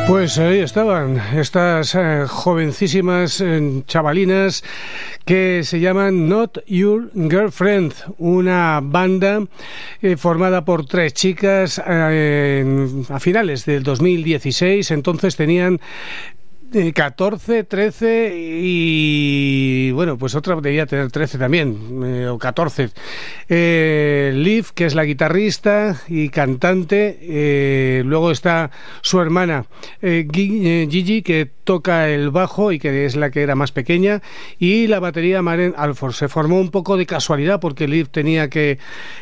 Pues ahí estaban estas jovencísimas chavalinas que se llaman Not Your Girlfriend, una banda formada por 3 chicas a finales del 2016. Entonces tenían 14, 13 y bueno, pues otra debía tener 13 también, o 14. Liv, que es la guitarrista y cantante, luego está su hermana Gigi, que toca el bajo y que es la que era más pequeña, y la batería Maren Alford. Se formó un poco de casualidad porque Liv tenía que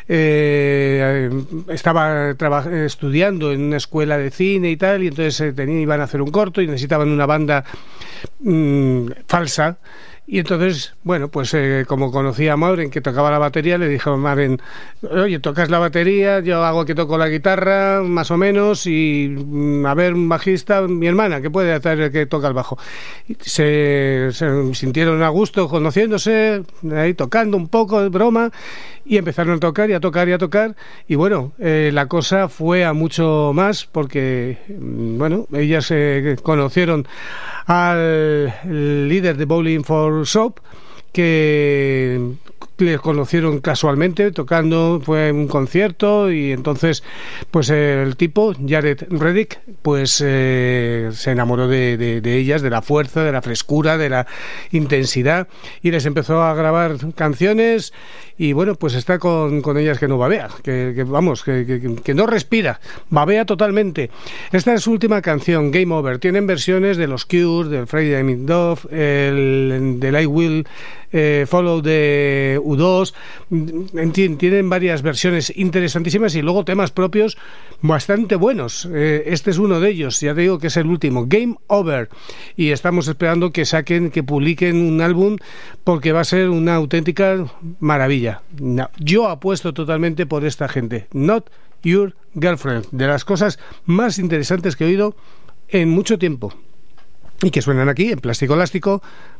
estaba estudiando en una escuela de cine y tal, y entonces iban a hacer un corto y necesitaban una banda falsa. Y entonces, bueno, pues como conocía a Maureen, que tocaba la batería, le dijo a Maureen: oye, tocas la batería, yo hago que toco la guitarra, más o menos, y a ver, un bajista, mi hermana, que puede hacer que toca el bajo. Y se sintieron a gusto conociéndose, ahí tocando un poco de broma, y empezaron a tocar y a tocar y a tocar, y bueno, la cosa fue a mucho más, porque, bueno, ellas se conocieron al líder de Bowling for Soup, que les conocieron casualmente tocando, fue un concierto, y entonces pues el tipo, Jared Reddick, pues se enamoró de ellas, de la fuerza, de la frescura, de la intensidad, y les empezó a grabar canciones. Y bueno, pues está con ellas que no babea, que no respira, babea totalmente. Esta es su última canción, Game Over. Tienen versiones de los Cure, del Friday I'm in Love, del I Will Follow de U2. Tienen varias versiones interesantísimas y luego temas propios bastante buenos. Este es uno de ellos, ya te digo que es el último, Game Over. Y estamos esperando que publiquen un álbum, porque va a ser una auténtica maravilla. No, yo apuesto totalmente por esta gente. Not Your Girlfriend, de las cosas más interesantes que he oído en mucho tiempo, y que suenan aquí en Plástico Elástico,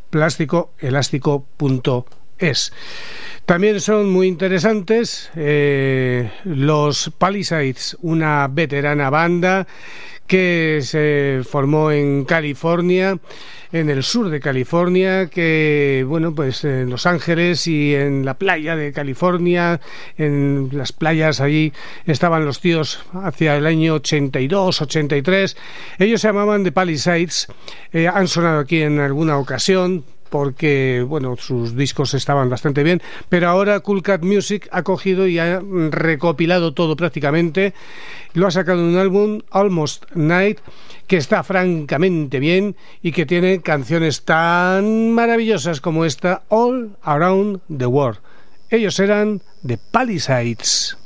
plásticoelástico.es. También son muy interesantes los Palisades, una veterana banda que se formó en California, en el sur de California, que bueno, pues en Los Ángeles y en la playa de California, en las playas allí estaban los tíos hacia el año 82, 83. Ellos se llamaban The Palisades, han sonado aquí en alguna ocasión, porque bueno, sus discos estaban bastante bien, pero ahora Cool Cat Music ha cogido y ha recopilado todo prácticamente, lo ha sacado en un álbum, Almost Night, que está francamente bien y que tiene canciones tan maravillosas como esta, All Around the World. Ellos eran The Palisades.